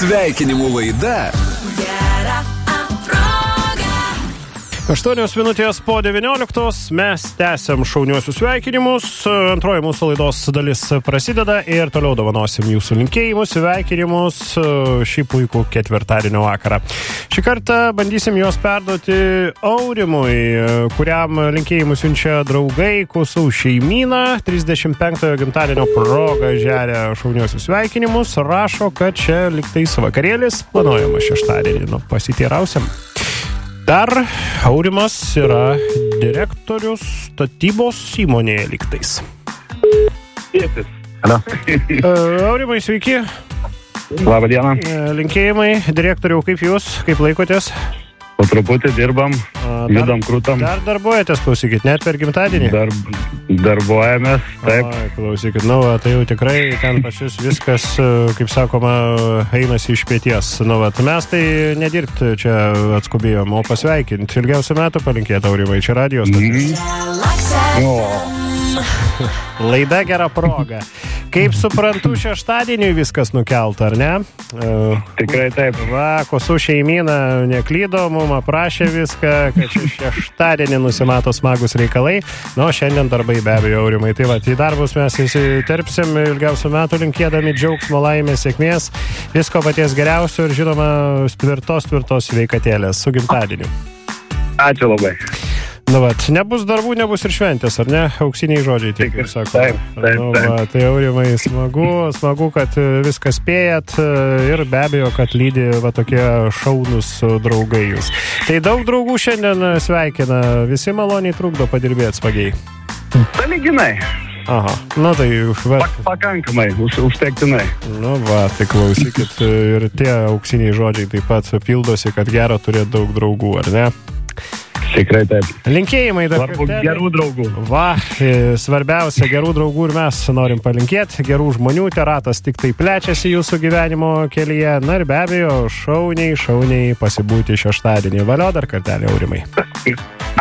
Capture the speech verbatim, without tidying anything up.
Sveikinimų laida. aštuonios minutės po devynioliktos mes tęsiam šauniuosius sveikinimus. Antroji mūsų laidos dalis prasideda ir toliau dovanosim jūsų linkėjimus, sveikinimus šį puikų ketvirtadienio vakarą. Šį kartą bandysim juos perduoti Aurimui, kuriam linkėjimus siunčia draugai, Kusų šeimyna. trisdešimt penktojo gimtadienio proga žeria šauniuosius sveikinimus. Rašo, kad čia liktais vakarėlis planuojamas šeštadienį. Nu, pasiteirausiam. Dar Aurimas yra direktorius statybos įmonėje liktais. Tėtis. Aurimai, sveiki. Labą dieną. Linkėjimai. Direktoriau, kaip jūs? Kaip laikotės? Po truputį dirbam, judam krūtam. Dar darbuojatės, klausykit, net per gimtadienį? Dar, darbuojamės, taip. Ai, klausykit, nu, va, tai jau tikrai ten pas jūs viskas, kaip sakoma, einasi iš pėties. Nu, va, mes tai nedirbti čia atskubėjom, o pasveikinti. Ilgiausių metų palinkėti, Aurimai, čia radijos. Mm. O. Laida gera proga. Kaip suprantu, šeštadienį viskas nukelta, ar ne? Tikrai taip. Va, Kusų šeimyna neklydo, mum aprašė viską, kad šeštadienį nusimato smagus reikalai. Nu, šiandien darbai be abejo, Aurimai. Tai va, į darbus mes įsiterpsim ilgiausių metų linkėdami džiaugsmo, laimės, sėkmės, visko paties geriausio ir žinoma, tvirtos, tvirtos sveikatėlės su gimtadieniu. Ačiū labai. Nu, vat, nebus darbų, nebus ir šventės, ar ne? Auksiniai žodžiai, taip, kaip sako. Taip, taip, nu, va, taip. tai Aurimai, smagu, smagu, kad viską spėjat ir be abejo, kad lydi va tokie šaunus draugai jūs. Tai daug draugų šiandien sveikina, visi maloniai trukdo padirbėti smagiai. Sąlyginai. Aha, nu tai... Va, pakankamai, už, užtektinai. Nu va, tai klausykit, ir tie auksiniai žodžiai taip pat pildosi, kad gera turėti daug draugų, ar ne? Tikrai taip. Linkėjimai dar Svarbu gerų draugų. Va, svarbiausia, gerų draugų ir mes norim palinkėti. Gerų žmonių, te ratas tik tai plečiasi jūsų gyvenimo kelyje. Na ir be abejo, šauniai, šauniai pasibūti šeštadienį. Valio dar kartelį, Aurimai.